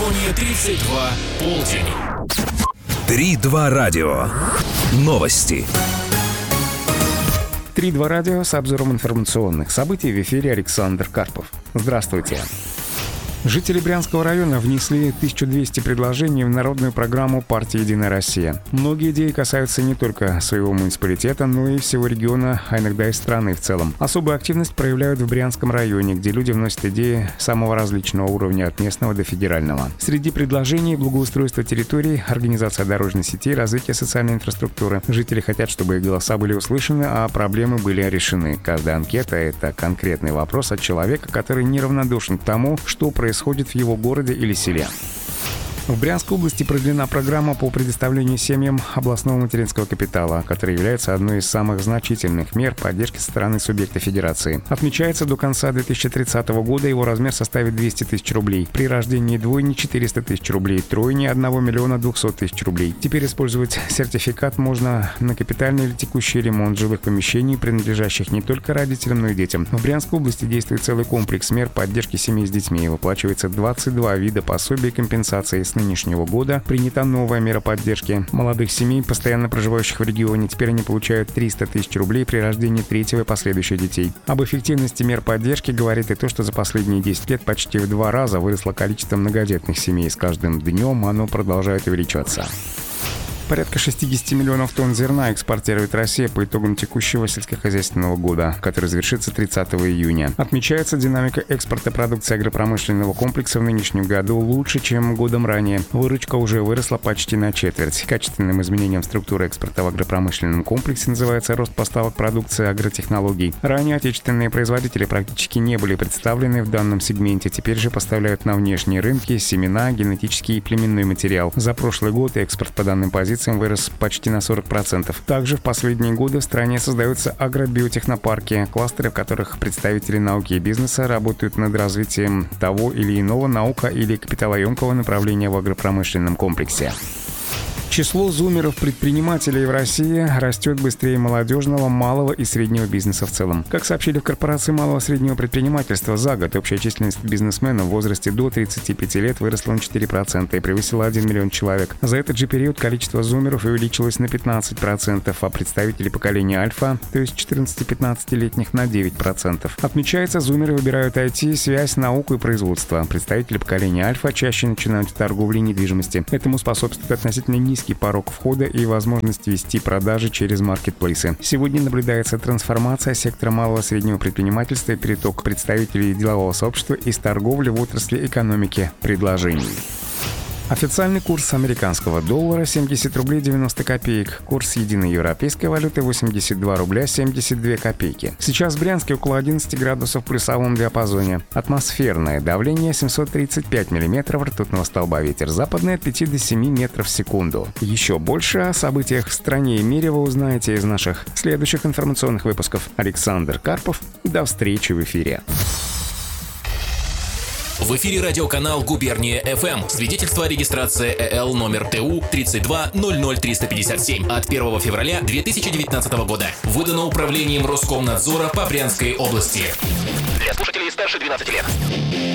регионе 32 полдень. 3-2 радио. Новости. 3-2 радио с обзором информационных событий. В эфире Александр Карпов. Здравствуйте. Жители Брянского района внесли 1200 предложений в народную программу партии «Единая Россия». Многие идеи касаются не только своего муниципалитета, но и всего региона, а иногда и страны в целом. Особую активность проявляют в Брянском районе, где люди вносят идеи самого различного уровня, от местного до федерального. Среди предложений — благоустройство территорий, организация дорожной сети, развитие социальной инфраструктуры. Жители хотят, чтобы их голоса были услышаны, а проблемы были решены. Каждая анкета — это конкретный вопрос от человека, который неравнодушен к тому, что происходит в его городе или селе. В Брянской области продлена программа по предоставлению семьям областного материнского капитала, которая является одной из самых значительных мер поддержки со стороны субъекта федерации. Отмечается, до конца 2030 года его размер составит 200 тысяч рублей. При рождении двойни — 400 тысяч рублей, тройни — 1 миллиона 200 тысяч рублей. Теперь использовать сертификат можно на капитальный или текущий ремонт жилых помещений, принадлежащих не только родителям, но и детям. В Брянской области действует целый комплекс мер поддержки семей с детьми. Выплачивается 22 вида пособий и компенсаций. С нынешнего года принята новая мера поддержки молодых семей, постоянно проживающих в регионе. Теперь они получают 300 тысяч рублей при рождении третьего и последующих детей. Об эффективности мер поддержки говорит и то, что за последние 10 лет почти в 2 раза выросло количество многодетных семей. С каждым днем оно продолжает увеличиваться. Порядка 60 миллионов тонн зерна экспортирует Россия по итогам текущего сельскохозяйственного года, который завершится 30 июня. Отмечается, динамика экспорта продукции агропромышленного комплекса в нынешнем году лучше, чем годом ранее. Выручка уже выросла почти на четверть. Качественным изменением структуры экспорта в агропромышленном комплексе называется рост поставок продукции агротехнологий. Ранее отечественные производители практически не были представлены в данном сегменте. Теперь же поставляют на внешние рынки семена, генетический и племенной материал. За прошлый год экспорт по данным позициям вырос почти на 40%. Также в последние годы в стране создаются агробиотехнопарки, кластеры, в которых представители науки и бизнеса работают над развитием того или иного наука- или капиталоемкого направления в агропромышленном комплексе. Число зумеров-предпринимателей в России растет быстрее молодежного, малого и среднего бизнеса в целом. Как сообщили в Корпорации малого и среднего предпринимательства, за год общая численность бизнесменов в возрасте до 35 лет выросла на 4% и превысила 1 миллион человек. За этот же период количество зумеров увеличилось на 15%, а представителей поколения альфа, то есть 14-15-летних, на 9%. Отмечается, зумеры выбирают IT, связь, науку и производство. Представители поколения альфа чаще начинают в торговле недвижимости. Этому способствует относительно низкий порог входа и возможность вести продажи через маркетплейсы. Сегодня наблюдается трансформация сектора малого и среднего предпринимательства и переток представителей делового сообщества из торговли в отрасли экономики предложений. Официальный курс американского доллара — 70 рублей 90 копеек. Курс единой европейской валюты — 82 рубля 72 копейки. Сейчас в Брянске около 11 градусов в плюсовом диапазоне. Атмосферное давление 735 миллиметров ртутного столба. Ветер западный от 5 до 7 метров в секунду. Еще больше о событиях в стране и мире вы узнаете из наших следующих информационных выпусков. Александр Карпов. До встречи в эфире. В эфире радиоканал «Губерния ФМ». Свидетельство о регистрации ЭЛ номер ТУ 3200357 от 1 февраля 2019 года. Выдано управлением Роскомнадзора по Брянской области. Для слушателей старше 12 лет.